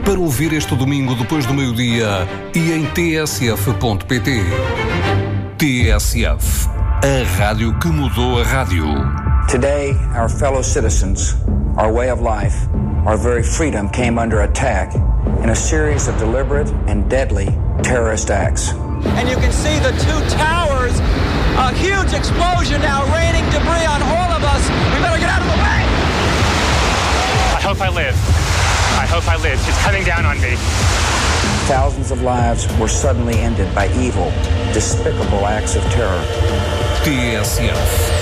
para ouvir este domingo depois do meio-dia e em tsf.pt. TSF, a rádio que mudou a rádio. Today, our fellow citizens, our way of life, our very freedom came under attack in a series of deliberate and deadly terrorist acts. And you can see the two towers, a huge explosion now raining debris on all of us. We better get out of the way. I hope I live. I hope I live. It's coming down on me. Thousands of lives were suddenly ended by evil, despicable acts of terror. TSF.